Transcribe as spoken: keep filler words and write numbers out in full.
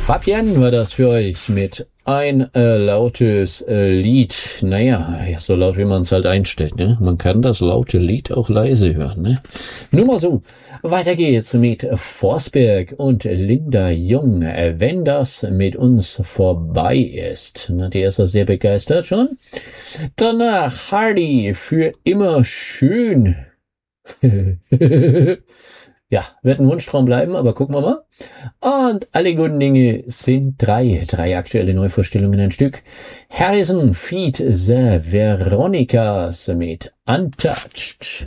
Fabienne war das für euch mit ein äh, lautes äh, Lied. Naja, so laut wie man es halt einstellt, ne? Man kann das laute Lied auch leise hören, ne? Nur mal so. Weiter geht's mit Forsberg und Linda Jung. Wenn das mit uns vorbei ist. Na, die ist ja sehr begeistert schon. Danach Hardy für immer schön. Ja, wird ein Wunschtraum bleiben, aber gucken wir mal. Und alle guten Dinge sind drei. Drei aktuelle Neuvorstellungen ein Stück. Harrison feat. The Veronicas mit Untouched.